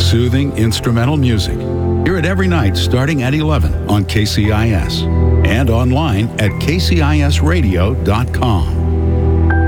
soothing instrumental music. Hear it every night starting at 11 on KCIS and online at kcisradio.com.